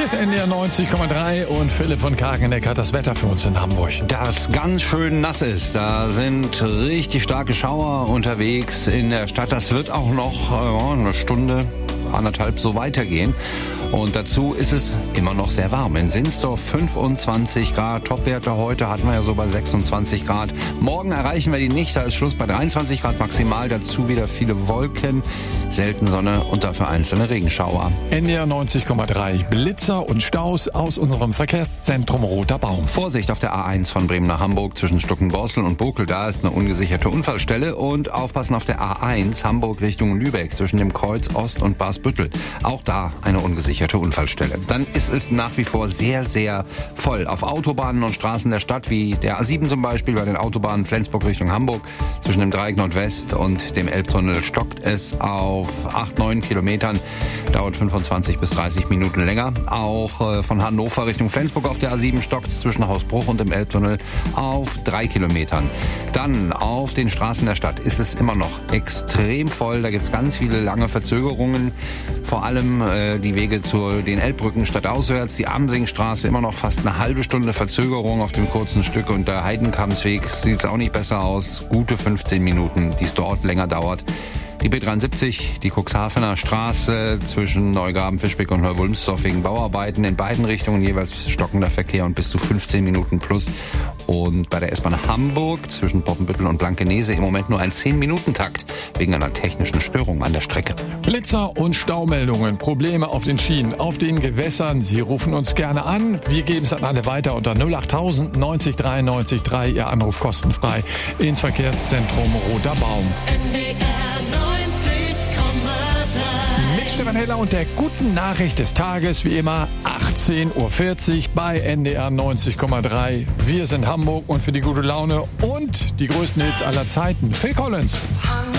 Hier ist NDR 90,3 und Philipp von Kageneck hat das Wetter für uns in Hamburg. Das ganz schön nass ist. Da sind richtig starke Schauer unterwegs in der Stadt. Das wird auch noch eine Stunde, anderthalb so weitergehen. Und dazu ist es immer noch sehr warm. In Sinsdorf 25 Grad, Topwerte heute hatten wir ja so bei 26 Grad. Morgen erreichen wir die nicht, da ist Schluss bei 23 Grad maximal. Dazu wieder viele Wolken, selten Sonne und dafür einzelne Regenschauer. NDR 90,3, Blitzer und Staus aus unserem Verkehrszentrum Roter Baum. Vorsicht auf der A1 von Bremen nach Hamburg zwischen Stuckenborstel und Bokel, da ist eine ungesicherte Unfallstelle. Und aufpassen auf der A1 Hamburg Richtung Lübeck zwischen dem Kreuz Ost und Basbüttel. Auch da eine ungesicherte Unfallstelle. Dann ist es nach wie vor sehr, sehr voll. Auf Autobahnen und Straßen der Stadt, wie der A7 zum Beispiel, bei den Autobahnen Flensburg Richtung Hamburg, zwischen dem Dreieck Nordwest und dem Elbtunnel stockt es auf 8-9 Kilometern. Dauert 25 bis 30 Minuten länger. Auch von Hannover Richtung Flensburg auf der A7 stockt es zwischen Hausbruch und dem Elbtunnel auf 3 Kilometern. Dann auf den Straßen der Stadt ist es immer noch extrem voll. Da gibt es ganz viele lange Verzögerungen. Vor allem die Wege zu den Elbbrücken stadtauswärts. Die Amsingstraße immer noch fast eine halbe Stunde Verzögerung auf dem kurzen Stück. Und der Heidenkampsweg sieht es auch nicht besser aus. Gute 15 Minuten, die es dort länger dauert. Die B73, die Cuxhavener Straße zwischen Neugraben-Fischbeck und Neuwulmsdorf wegen Bauarbeiten in beiden Richtungen jeweils stockender Verkehr und bis zu 15 Minuten plus. Und bei der S-Bahn Hamburg zwischen Poppenbüttel und Blankenese im Moment nur ein 10-Minuten-Takt wegen einer technischen Störung an der Strecke. Blitzer und Staumeldungen, Probleme auf den Schienen, auf den Gewässern. Sie rufen uns gerne an. Wir geben es an alle weiter unter 08000 90 93 3. Ihr Anruf kostenfrei ins Verkehrszentrum Roter Baum. Mit Stefan Heller und der guten Nachricht des Tages, wie immer 18.40 Uhr bei NDR 90,3. Wir sind Hamburg und für die gute Laune und die größten Hits aller Zeiten. Phil Collins.